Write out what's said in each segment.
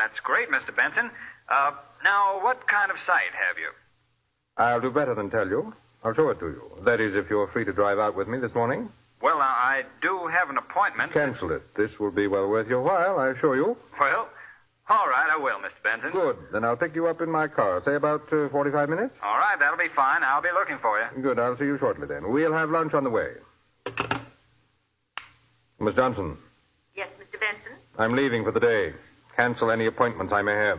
that's great, Mr. Benson. Now, what kind of sight have you? I'll do better than tell you. I'll show it to you. That is, if you're free to drive out with me this morning. Well, I do have an appointment. Cancel it. This will be well worth your while, I assure you. Well, all right, I will, Mr. Benson. Good. Then I'll pick you up in my car. Say about 45 minutes? All right, that'll be fine. I'll be looking for you. Good. I'll see you shortly then. We'll have lunch on the way. Miss Johnson. Yes, Mr. Benson? I'm leaving for the day. Cancel any appointments I may have.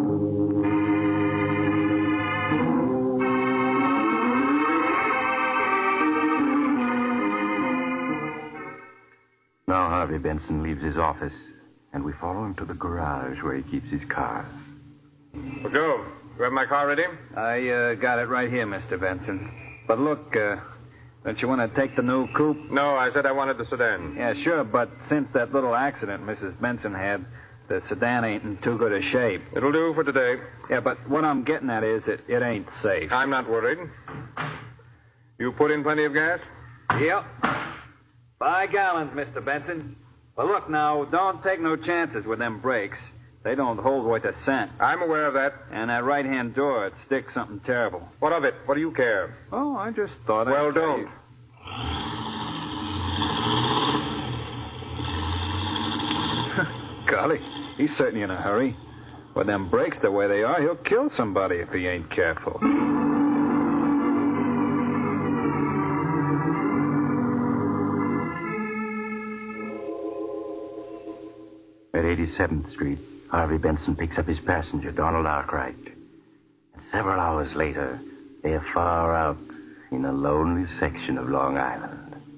Now Harvey Benson leaves his office, and we follow him to the garage where he keeps his cars. Well, Joe, you have my car ready? I got it right here, Mr. Benson. But look, don't you want to take the new coupe? No, I said I wanted the sedan. Yeah, sure, but since that little accident Mrs. Benson had, the sedan ain't in too good a shape. It'll do for today. Yeah, but what I'm getting at is it ain't safe. I'm not worried. You put in plenty of gas? Yep. 5 gallons, Mr. Benson. But look now, don't take no chances with them brakes. They don't hold worth a cent. I'm aware of that. And that right-hand door, it sticks something terrible. What of it? What do you care? Oh, I just thought Well, I'd tell don't. you. Golly, he's certainly in a hurry. With them brakes the way they are, he'll kill somebody if he ain't careful. At 87th Street, Harvey Benson picks up his passenger, Donald Arkwright. And several hours later, they are far out in a lonely section of Long Island.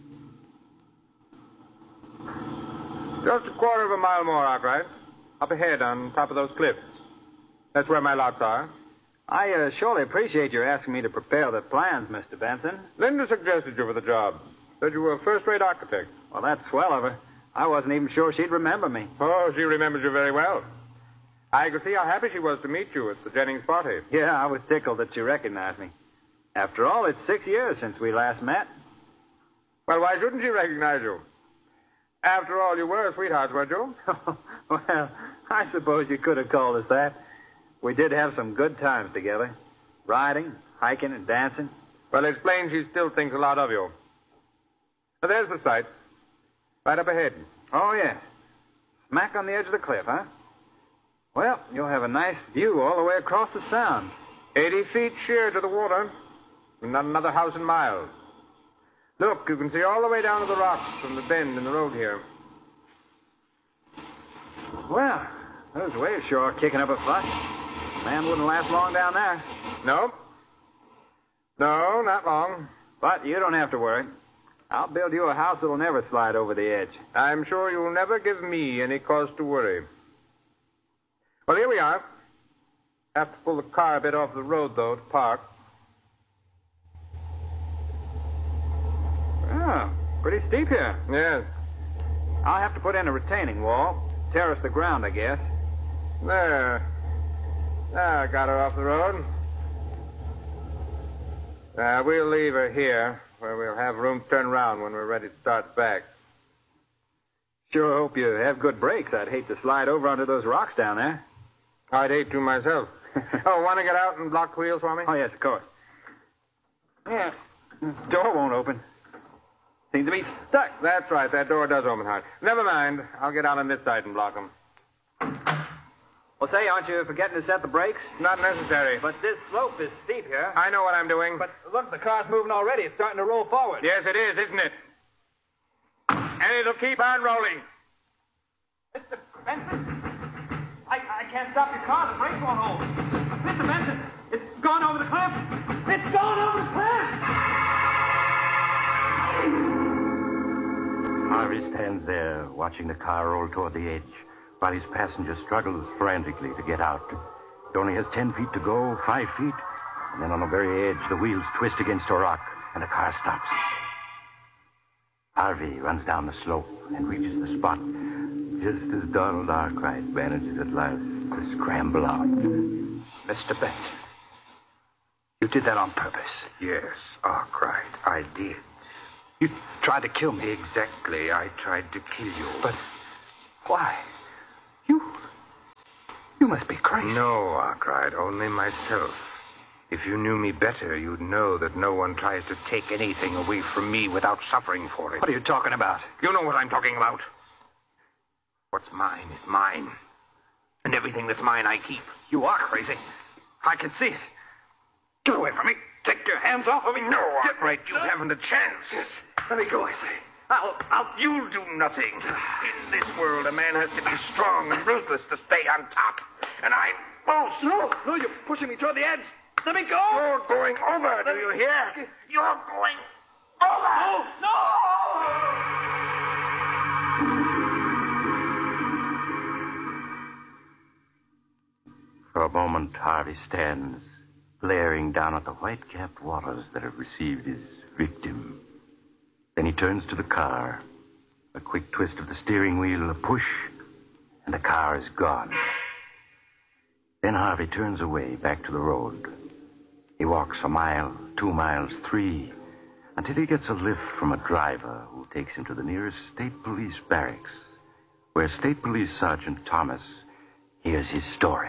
Just a quarter of a mile more, Arkwright. Up ahead on top of those cliffs. That's where my lots are. I surely appreciate your asking me to prepare the plans, Mr. Benson. Linda suggested you for the job. Said you were a first-rate architect. Well, that's swell of her. I wasn't even sure she'd remember me. Oh, she remembers you very well. I could see how happy she was to meet you at the Jennings party. Yeah, I was tickled that she recognized me. After all, it's 6 years since we last met. Well, why shouldn't she recognize you? After all, you were sweethearts, weren't you? Well, I suppose you could have called us that. We did have some good times together. Riding, hiking, and dancing. Well, it's plain she still thinks a lot of you. Now, there's the site. Right up ahead. Oh, yes. Smack on the edge of the cliff, huh? Well, you'll have a nice view all the way across the Sound. 80 feet sheer to the water. Not another house in miles. Look, you can see all the way down to the rocks from the bend in the road here. Well, those waves sure are kicking up a fuss. Man wouldn't last long down there. No. No, not long. But you don't have to worry. I'll build you a house that'll never slide over the edge. I'm sure you'll never give me any cause to worry. Well, here we are. Have to pull the car a bit off the road, though, to park. Oh, pretty steep here. Yes. I'll have to put in a retaining wall. Terrace the ground, I guess. There. I got her off the road. We'll leave her here, where we'll have room to turn around when we're ready to start back. Sure hope you have good brakes. I'd hate to slide over onto those rocks down there. I'd hate to myself. Oh, want to get out and block the wheels for me? Oh, yes, of course. Yeah, door won't open. Seems to be stuck. That's right. That door does open hard. Never mind. I'll get out on this side and block them. Well, say, aren't you forgetting to set the brakes? Not necessary. But this slope is steep here. I know what I'm doing. But look, the car's moving already. It's starting to roll forward. Yes, it is, isn't it? And it'll keep on rolling. Mr. Benson? I can't stop your car. The brakes won't hold. Mr. Benson, it's gone over the cliff. It's gone over the cliff! Harvey stands there, watching the car roll toward the edge, while his passenger struggles frantically to get out. He only has 10 feet to go, 5 feet, and then on the very edge, the wheels twist against a rock, and the car stops. Harvey runs down the slope and reaches the spot just as Donald Arkwright manages at last to scramble out. Mr. Benson, you did that on purpose. Yes, Arkwright, I did. You tried to kill me. Exactly, I tried to kill you. But why? You must be crazy. No, Arkwright, only myself. If you knew me better, you'd know that no one tries to take anything away from me without suffering for it. What are you talking about? You know what I'm talking about. What's mine is mine. And everything that's mine, I keep. You are crazy. I can see it. Get away from me. Take your hands off of me. No, Arkwright, you haven't a chance. Let me go, I say. You'll do nothing. In this world, a man has to be strong and ruthless to stay on top. And I won't. No, you're pushing me toward the edge. Let me go. You're going over, do you hear? You're going over. No! For a moment, Harvey stands, glaring down at the white-capped waters that have received his victim. Then he turns to the car. A quick twist of the steering wheel, a push, and the car is gone. Then Harvey turns away, back to the road. He walks a mile, 2 miles, 3, until he gets a lift from a driver who takes him to the nearest state police barracks, where State Police Sergeant Thomas hears his story.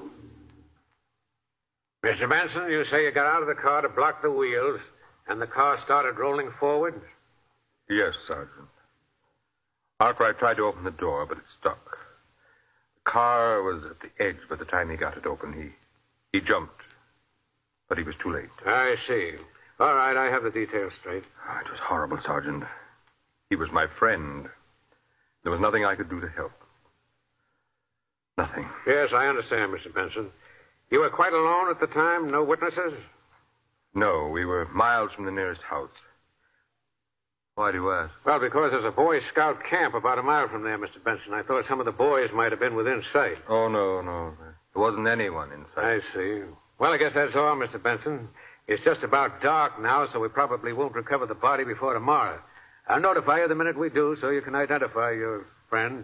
Mr. Benson, you say you got out of the car to block the wheels, and the car started rolling forward? Yes, Sergeant. Arkwright tried to open the door, but it stuck. The car was at the edge by the time he got it open. He jumped, but he was too late. I see. All right, I have the details straight. It was horrible, Sergeant. He was my friend. There was nothing I could do to help. Nothing. Yes, I understand, Mr. Benson. You were quite alone at the time? No witnesses? No, we were miles from the nearest house. Why do you ask? Well, because there's a Boy Scout camp about a mile from there, Mr. Benson. I thought some of the boys might have been within sight. Oh, no. There wasn't anyone in sight. I see. Well, I guess that's all, Mr. Benson. It's just about dark now, so we probably won't recover the body before tomorrow. I'll notify you the minute we do, so you can identify your friend.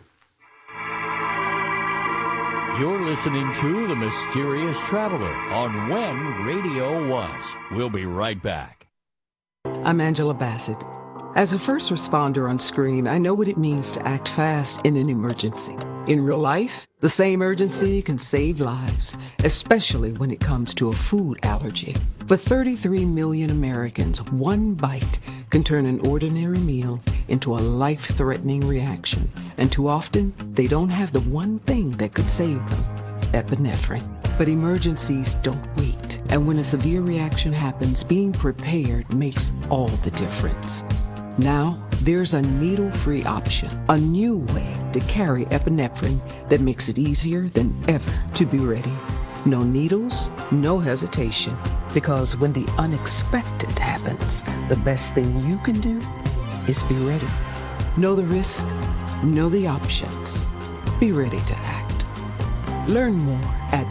You're listening to The Mysterious Traveler on When Radio Was. We'll be right back. I'm Angela Bassett. As a first responder on screen, I know what it means to act fast in an emergency. In real life, the same urgency can save lives, especially when it comes to a food allergy. For 33 million Americans, one bite can turn an ordinary meal into a life-threatening reaction. And too often, they don't have the one thing that could save them, epinephrine. But emergencies don't wait. And when a severe reaction happens, being prepared makes all the difference. Now, there's a needle-free option, a new way to carry epinephrine that makes it easier than ever to be ready. No needles, no hesitation, because when the unexpected happens, the best thing you can do is be ready. Know the risk, know the options. Be ready to act. Learn more at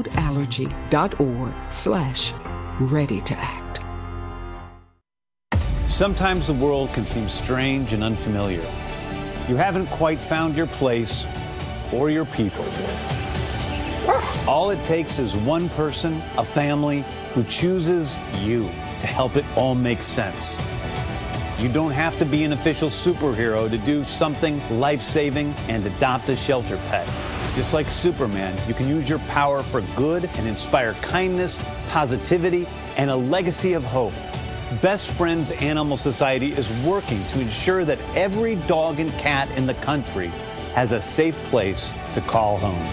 foodallergy.org/ready to act. Sometimes the world can seem strange and unfamiliar. You haven't quite found your place or your people. All it takes is one person, a family, who chooses you to help it all make sense. You don't have to be an official superhero to do something life-saving and adopt a shelter pet. Just like Superman, you can use your power for good and inspire kindness, positivity, and a legacy of hope. Best Friends Animal Society is working to ensure that every dog and cat in the country has a safe place to call home.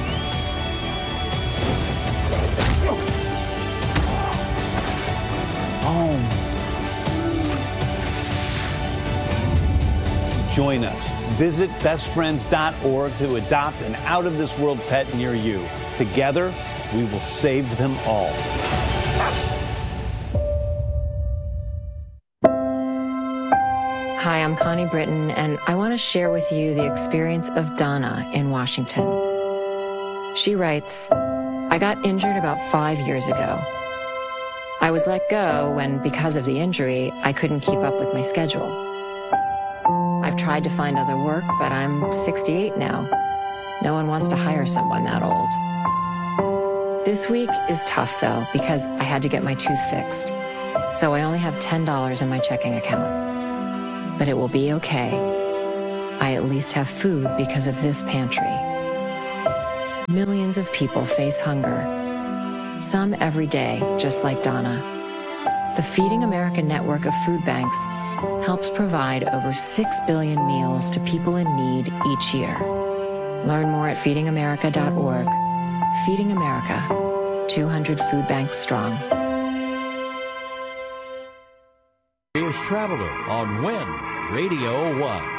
Join us. Visit bestfriends.org to adopt an out-of-this-world pet near you. Together, we will save them all. Hi, I'm Connie Britton, and I want to share with you the experience of Donna in Washington. She writes, I got injured about 5 years ago. I was let go when, because of the injury, I couldn't keep up with my schedule. I've tried to find other work, but I'm 68 now. No one wants to hire someone that old. This week is tough, though, because I had to get my tooth fixed. So I only have $10 in my checking account. But it will be okay. I at least have food because of this pantry. Millions of people face hunger. Some every day, just like Donna. The Feeding America network of food banks helps provide over 6 billion meals to people in need each year. Learn more at feedingamerica.org. Feeding America, 200 food banks strong. Here's Traveler on When Radio Was.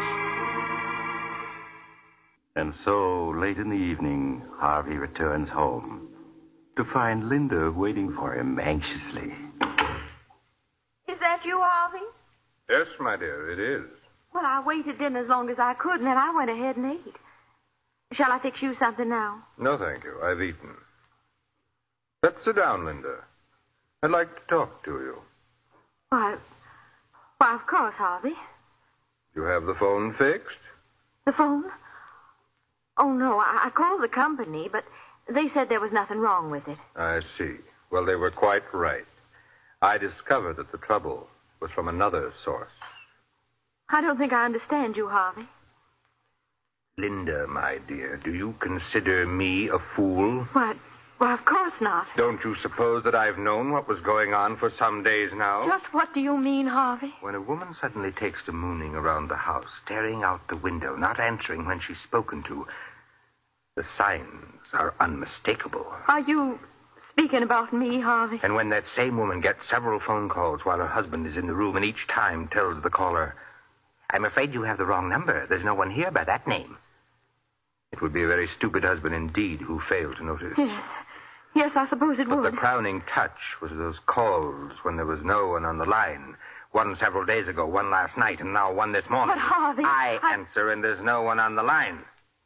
And so, late in the evening, Harvey returns home to find Linda waiting for him anxiously. Is that you, Harvey? Yes, my dear, it is. Well, I waited dinner as long as I could, and then I went ahead and ate. Shall I fix you something now? No, thank you. I've eaten. Let's sit down, Linda. I'd like to talk to you. Why, of course, Harvey. You have the phone fixed? The phone? Oh, no, I called the company, but they said there was nothing wrong with it. I see. Well, they were quite right. I discovered that the trouble was from another source. I don't think I understand you, Harvey. Linda, my dear, do you consider me a fool? Well, of course not. Don't you suppose that I've known what was going on for some days now? Just what do you mean, Harvey? When a woman suddenly takes to mooning around the house, staring out the window, not answering when she's spoken to, the signs are unmistakable. Are you speaking about me, Harvey? And when that same woman gets several phone calls while her husband is in the room and each time tells the caller, "I'm afraid you have the wrong number. There's no one here by that name." It would be a very stupid husband indeed who failed to notice. Yes, I suppose it would. But the crowning touch was those calls when there was no one on the line. One several days ago, one last night, and now one this morning. But, Harvey, I answer and there's no one on the line.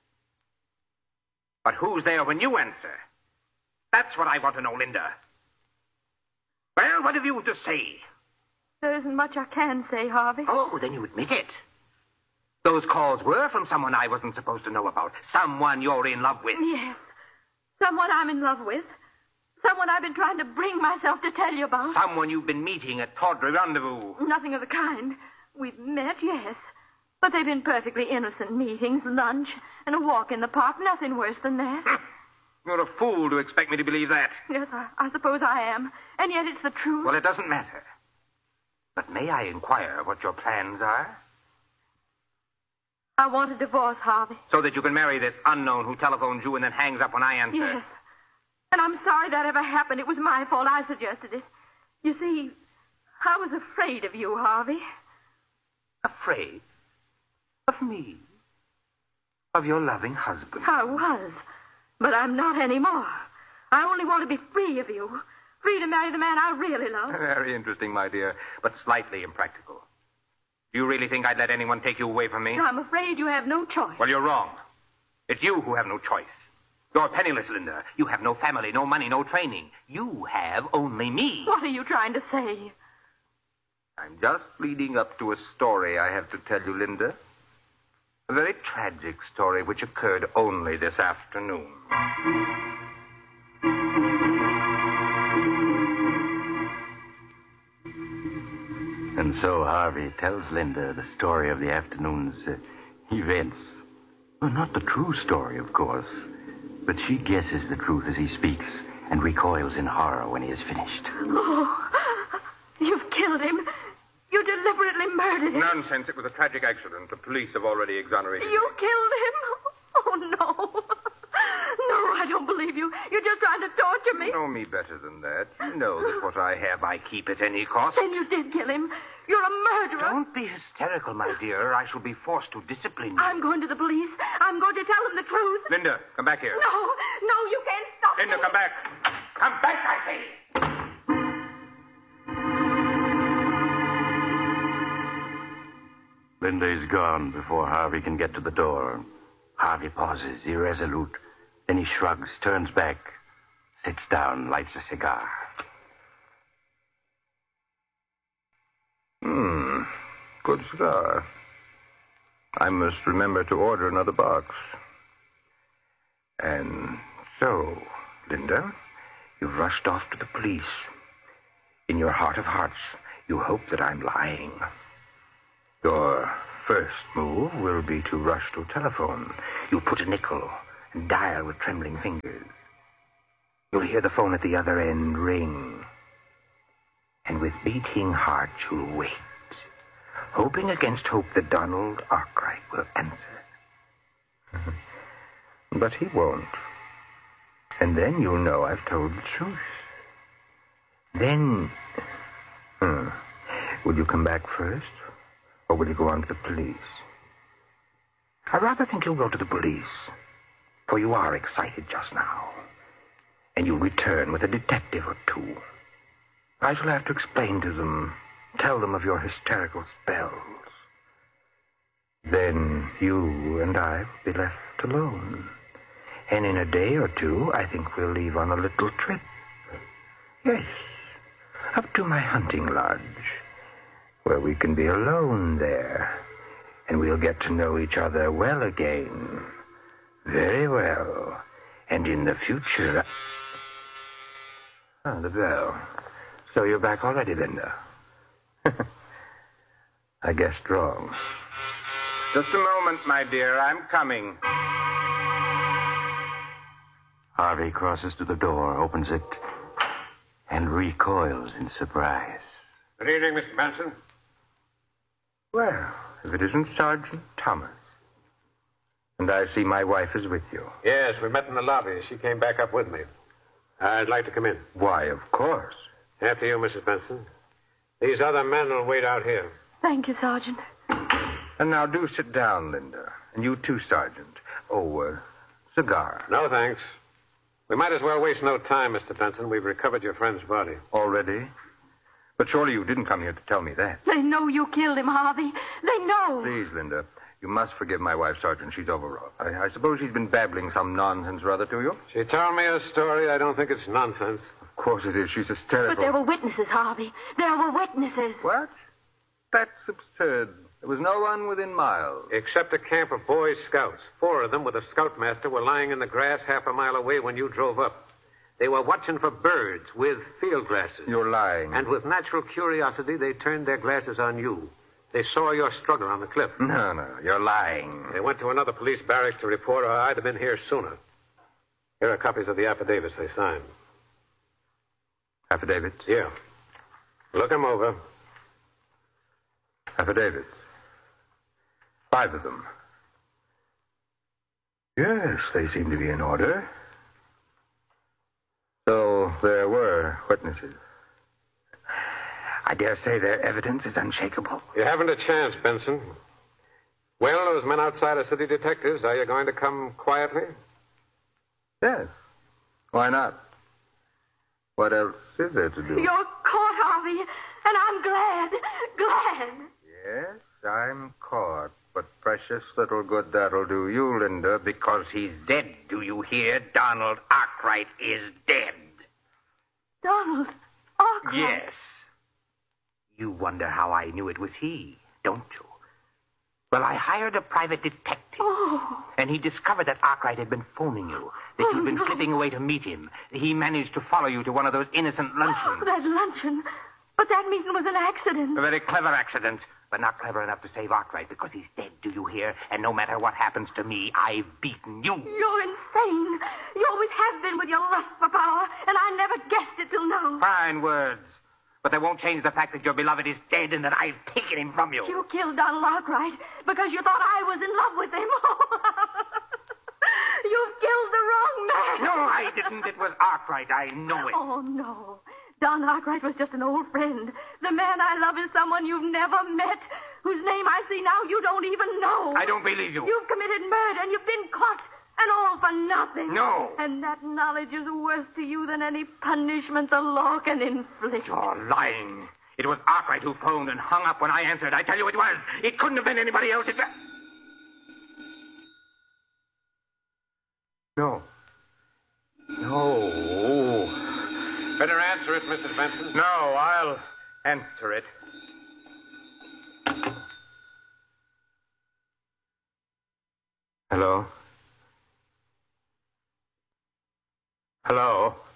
But who's there when you answer? That's what I want to know, Linda. Well, what have you to say? There isn't much I can say, Harvey. Oh, then you admit it. Those calls were from someone I wasn't supposed to know about. Someone you're in love with. Yes. Someone I'm in love with. Someone I've been trying to bring myself to tell you about. Someone you've been meeting at Tawdry Rendezvous. Nothing of the kind. We've met, yes. But they've been perfectly innocent meetings, lunch, and a walk in the park. Nothing worse than that. You're a fool to expect me to believe that. Yes, I suppose I am. And yet it's the truth. Well, it doesn't matter. But may I inquire what your plans are? I want a divorce, Harvey. So that you can marry this unknown who telephones you and then hangs up when I answer. Yes. And I'm sorry that ever happened. It was my fault. I suggested it. You see, I was afraid of you, Harvey. Afraid? Of me? Of your loving husband? I was. But I'm not anymore. I only want to be free of you. Free to marry the man I really love. Very interesting, my dear, but slightly impractical. Do you really think I'd let anyone take you away from me? I'm afraid you have no choice. Well, you're wrong. It's you who have no choice. You're penniless, Linda. You have no family, no money, no training. You have only me. What are you trying to say? I'm just leading up to a story I have to tell you, Linda. A very tragic story which occurred only this afternoon. And so Harvey tells Linda the story of the afternoon's events. Well, not the true story, of course, but she guesses the truth as he speaks and recoils in horror when he is finished. Oh, you've killed him. You deliberately murdered him. Nonsense. It was a tragic accident. The police have already exonerated You killed him? Oh, no. No, I don't believe you. You're just trying to torture me. You know me better than that. You know that what I have I keep at any cost. Then you did kill him. You're a murderer. Don't be hysterical, my dear, or I shall be forced to discipline you. I'm going to the police. I'm going to tell them the truth. Linda, come back here. No, you can't stop Linda, me. come back. Come back, I say. Linda is gone before Harvey can get to the door. Harvey pauses, irresolute. Then he shrugs, turns back, sits down, lights a cigar. Good cigar. I must remember to order another box. And so, Linda, you've rushed off to the police. In your heart of hearts, you hope that I'm lying. Your first move will be to rush to a telephone. You put a nickel and dial with trembling fingers. You'll hear the phone at the other end ring. And with beating heart, you'll wait, hoping against hope that Donald Arkwright will answer. But he won't. And then you'll know I've told the truth. Then, will you come back first? Or will you go on to the police? I rather think you'll go to the police. For you are excited just now. And you'll return with a detective or two. I shall have to explain to them, tell them of your hysterical spells. Then you and I will be left alone. And in a day or two, I think we'll leave on a little trip. Yes, up to my hunting lodge, where we can be alone there. And we'll get to know each other well again. Very well. And in the future... the bell. So you're back already, Linda. I guessed wrong. Just a moment, my dear. I'm coming. Harvey crosses to the door, opens it, and recoils in surprise. Good evening, Mr. Benson. Well, if it isn't Sergeant Thomas. And I see my wife is with you. Yes, we met in the lobby. She came back up with me. I'd like to come in. Why, of course. After you, Mrs. Benson. These other men will wait out here. Thank you, Sergeant. And now do sit down, Linda. And you too, Sergeant. Oh, cigar. No, thanks. We might as well waste no time, Mr. Benson. We've recovered your friend's body. Already? But surely you didn't come here to tell me that. They know you killed him, Harvey. They know. Please, Linda. You must forgive my wife, Sergeant. She's overwrought. I suppose she's been babbling some nonsense or other to you? She told me a story. I don't think it's nonsense. Of course it is. She's hysterical. But there were witnesses, Harvey. There were witnesses. What? That's absurd. There was no one within miles. Except a camp of Boy Scouts. 4 of them with a scoutmaster were lying in the grass half a mile away when you drove up. They were watching for birds with field glasses. You're lying. And with natural curiosity, they turned their glasses on you. They saw your struggle on the cliff. No, you're lying. They went to another police barracks to report, or I'd have been here sooner. Here are copies of the affidavits they signed. Affidavits? Yeah. Look them over. Affidavits. 5 of them. Yes, they seem to be in order. So there were witnesses. I dare say their evidence is unshakable. You haven't a chance, Benson. Well, those men outside are city detectives. Are you going to come quietly? Yes. Why not? What else is there to do? You're caught, Harvey, and I'm glad. Yes, I'm caught. But precious little good that'll do you, Linda, because he's dead. Do you hear? Donald Arkwright is dead. Donald Arkwright? Yes. You wonder how I knew it was he, don't you? Well, I hired a private detective. Oh. And he discovered that Arkwright had been phoning you, that you'd been slipping away to meet him. He managed to follow you to one of those innocent luncheons. Oh, that luncheon? But that meeting was an accident. A very clever accident, but not clever enough to save Arkwright, because he's dead, do you hear? And no matter what happens to me, I've beaten you. You're insane. You always have been with your lust for power, and I never guessed it till now. Fine words. But they won't change the fact that your beloved is dead and that I've taken him from you. You killed Donald Arkwright because you thought I was in love with him. You've killed the wrong man. No, I didn't. It was Arkwright. I know it. Oh, no. Don Arkwright was just an old friend. The man I love is someone you've never met, whose name I see now you don't even know. I don't believe you. You've committed murder and you've been caught. And all for nothing. No. And that knowledge is worse to you than any punishment the law can inflict. You're lying. It was Arkwright who phoned and hung up when I answered. I tell you it was. It couldn't have been anybody else. No. Better answer it, Mrs. Benson. No, I'll answer it. Hello? Hello?